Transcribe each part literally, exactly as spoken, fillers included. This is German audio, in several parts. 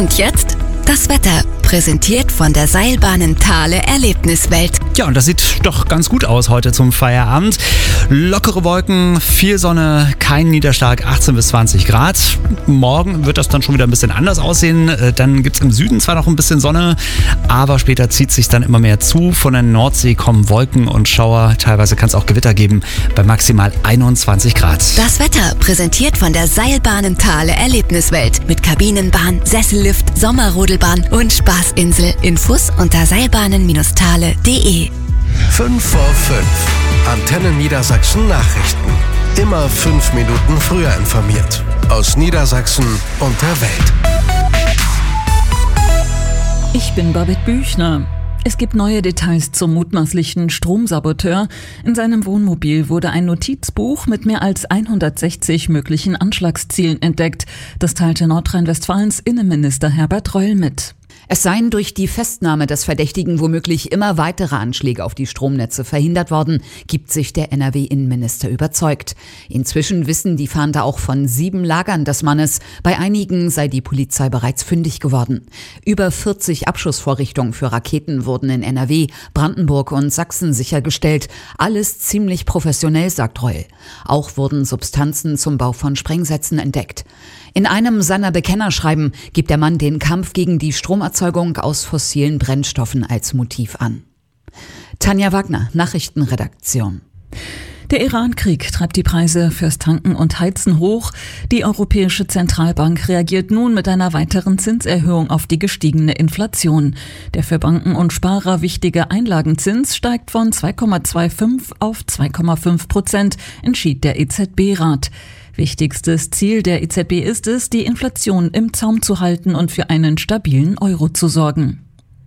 Und jetzt das Wetter, präsentiert von der Seilbahnen Thale Erlebniswelt. Ja, und das sieht doch ganz gut aus heute zum Feierabend. Lockere Wolken, viel Sonne, kein Niederschlag, achtzehn bis zwanzig Grad. Morgen wird das dann schon wieder ein bisschen anders aussehen. Dann gibt es im Süden zwar noch ein bisschen Sonne, aber später zieht sich dann immer mehr zu. Von der Nordsee kommen Wolken und Schauer. Teilweise kann es auch Gewitter geben bei maximal einundzwanzig Grad. Das Wetter, präsentiert von der Seilbahnen Thale Erlebniswelt. Mit Kabinenbahn, Sessellift, Sommerrodelbahn und Spaßinsel. Infos unter seilbahnen Thale punkt de. fünf vor fünf. Antenne Niedersachsen Nachrichten. Immer fünf Minuten früher informiert. Aus Niedersachsen und der Welt. Ich bin Babette Büchner. Es gibt neue Details zum mutmaßlichen Stromsaboteur. In seinem Wohnmobil wurde ein Notizbuch mit mehr als hundertsechzig möglichen Anschlagszielen entdeckt. Das teilte Nordrhein-Westfalens Innenminister Herbert Reul mit. Es seien durch die Festnahme des Verdächtigen womöglich immer weitere Anschläge auf die Stromnetze verhindert worden, gibt sich der N R W-Innenminister überzeugt. Inzwischen wissen die Fahnder auch von sieben Lagern des Mannes. Bei einigen sei die Polizei bereits fündig geworden. Über vierzig Abschussvorrichtungen für Raketen wurden in N R W, Brandenburg und Sachsen sichergestellt. Alles ziemlich professionell, sagt Reul. Auch wurden Substanzen zum Bau von Sprengsätzen entdeckt. In einem seiner Bekennerschreiben gibt der Mann den Kampf gegen die Stromerzeugung aus fossilen Brennstoffen als Motiv an. Tanja Wagner, Nachrichtenredaktion. Der Iran-Krieg treibt die Preise fürs Tanken und Heizen hoch. Die Europäische Zentralbank reagiert nun mit einer weiteren Zinserhöhung auf die gestiegene Inflation. Der für Banken und Sparer wichtige Einlagenzins steigt von zwei Komma fünfundzwanzig auf zwei Komma fünf Prozent, entschied der E Z B-Rat. Wichtigstes Ziel der E Z B ist es, die Inflation im Zaum zu halten und für einen stabilen Euro zu sorgen.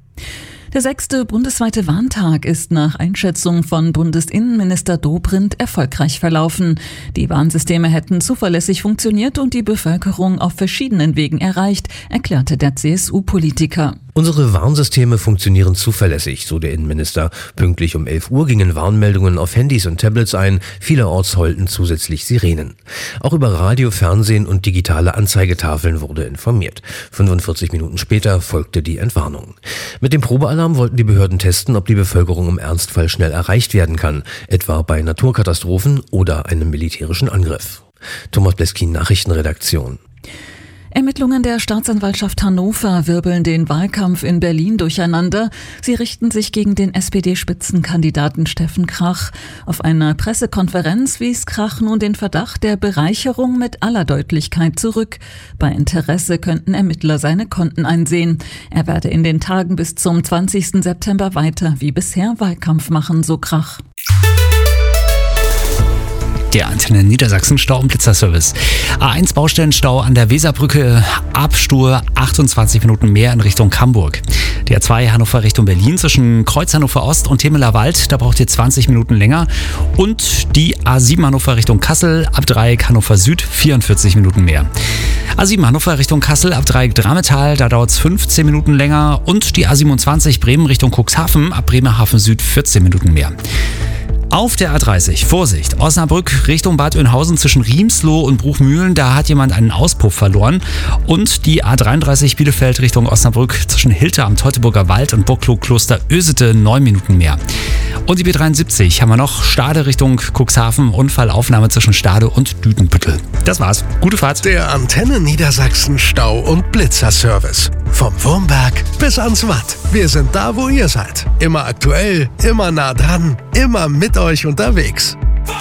Der sechste bundesweite Warntag ist nach Einschätzung von Bundesinnenminister Dobrindt erfolgreich verlaufen. Die Warnsysteme hätten zuverlässig funktioniert und die Bevölkerung auf verschiedenen Wegen erreicht, erklärte der C S U-Politiker. Unsere Warnsysteme funktionieren zuverlässig, so der Innenminister. Pünktlich um elf Uhr gingen Warnmeldungen auf Handys und Tablets ein. Vielerorts heulten zusätzlich Sirenen. Auch über Radio, Fernsehen und digitale Anzeigetafeln wurde informiert. fünfundvierzig Minuten später folgte die Entwarnung. Mit dem Probealarm wollten die Behörden testen, ob die Bevölkerung im Ernstfall schnell erreicht werden kann, etwa bei Naturkatastrophen oder einem militärischen Angriff. Thomas Bleskin, Nachrichtenredaktion. Ermittlungen der Staatsanwaltschaft Hannover wirbeln den Wahlkampf in Berlin durcheinander. Sie richten sich gegen den S P D-Spitzenkandidaten Steffen Krach. Auf einer Pressekonferenz wies Krach nun den Verdacht der Bereicherung mit aller Deutlichkeit zurück. Bei Interesse könnten Ermittler seine Konten einsehen. Er werde in den Tagen bis zum zwanzigsten September weiter wie bisher Wahlkampf machen, so Krach. Der Antenne Niedersachsen Stau- und Blitzerservice. A eins Baustellenstau an der Weserbrücke, Abstur, achtundzwanzig Minuten mehr in Richtung Hamburg. Die A zwei Hannover Richtung Berlin zwischen Kreuz Hannover Ost und Temeler Wald, da braucht ihr zwanzig Minuten länger. Und die A sieben Hannover Richtung Kassel, ab Dreieck Hannover Süd, vierundvierzig Minuten mehr. A sieben Hannover Richtung Kassel, ab Dreieck Drametal, da dauert es fünfzehn Minuten länger. Und die A siebenundzwanzig Bremen Richtung Cuxhaven, ab Bremerhaven Süd, vierzehn Minuten mehr. Auf der A dreißig, Vorsicht, Osnabrück Richtung Bad Oeynhausen zwischen Riemsloh und Bruchmühlen, da hat jemand einen Auspuff verloren. Und die A dreiunddreißig Bielefeld Richtung Osnabrück zwischen Hilte am Teutoburger Wald und Burgkloster Ösete, neun Minuten mehr. Und die B dreiundsiebzig haben wir noch, Stade Richtung Cuxhaven, Unfallaufnahme zwischen Stade und Düdenbüttel. Das war's, gute Fahrt. Der Antenne Niedersachsen Stau- und Blitzerservice. Vom Wurmberg bis ans Watt. Wir sind da, wo ihr seid. Immer aktuell, immer nah dran, immer mit euch unterwegs.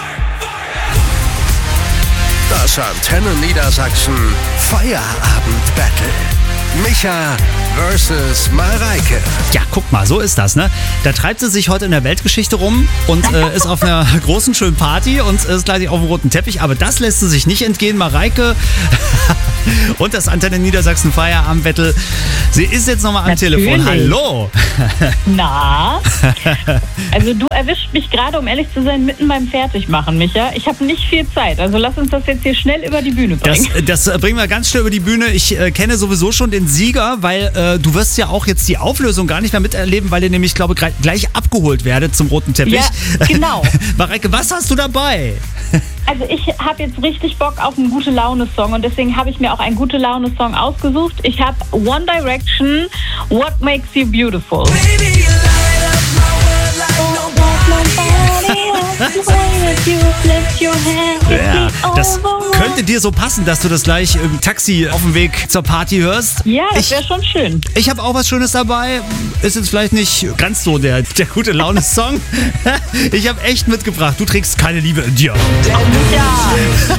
Das Antenne Niedersachsen Feierabend-Battle. Micha versus Mareike. Ja, guck mal, so ist das, ne? Da treibt sie sich heute in der Weltgeschichte rum und äh, ist auf einer großen, schönen Party und ist gleich auf dem roten Teppich. Aber das lässt sie sich nicht entgehen, Mareike. Und das Antenne Niedersachsen Feierabend-Battle. Sie ist jetzt nochmal am Natürlich. Telefon. Hallo. Na, also du erwischt mich gerade, um ehrlich zu sein, mitten beim Fertigmachen, Micha. Ich habe nicht viel Zeit, also lass uns das jetzt hier schnell über die Bühne bringen. Das, das bringen wir ganz schnell über die Bühne. Ich äh, kenne sowieso schon den Sieger, weil äh, du wirst ja auch jetzt die Auflösung gar nicht mehr miterleben, weil ihr nämlich, glaube ich, gleich abgeholt werdet zum roten Teppich. Ja, genau. Mareike, was hast du dabei? Also ich habe jetzt richtig Bock auf einen Gute-Laune-Song und deswegen habe ich mir auch einen Gute-Laune-Song ausgesucht. Ich habe One Direction, What Makes You Beautiful. Baby, you light up my world like ja, das könnte dir so passen, dass du das gleich im Taxi auf dem Weg zur Party hörst. Ja, das wäre schon schön. Ich habe auch was Schönes dabei. Ist jetzt vielleicht nicht ganz so der, der gute Laune-Song. Ich habe echt mitgebracht. Du trägst keine Liebe in dir. Ja.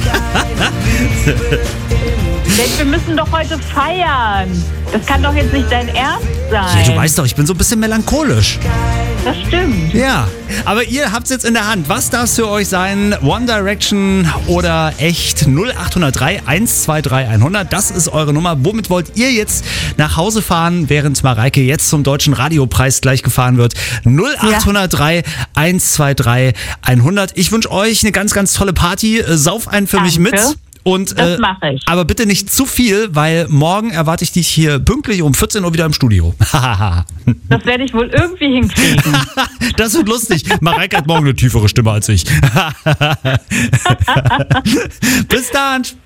Wir müssen doch heute feiern. Das kann doch jetzt nicht dein Ernst sein. Ja, du weißt doch, ich bin so ein bisschen melancholisch. Das stimmt. Ja, aber ihr habt es jetzt in der Hand. Was darf es für euch sein? One Direction oder echt? null acht null drei eins zwei drei hundert. Das ist eure Nummer. Womit wollt ihr jetzt nach Hause fahren, während Mareike jetzt zum Deutschen Radiopreis gleich gefahren wird? null acht null drei eins zwei drei hundert. Ich wünsche euch eine ganz, ganz tolle Party. Sauf einen für Danke. mich mit. Und, das äh, mache ich. Aber bitte nicht zu viel, weil morgen erwarte ich dich hier pünktlich um vierzehn Uhr wieder im Studio. Das werde ich wohl irgendwie hinkriegen. Das wird lustig. Mareike hat morgen eine tiefere Stimme als ich. Bis dann.